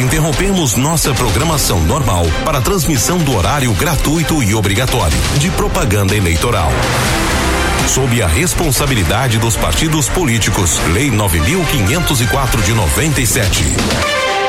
interrompemos nossa programação normal para a transmissão do horário gratuito e obrigatório de propaganda eleitoral. Sob a responsabilidade dos partidos políticos, Lei 9.504 de 97.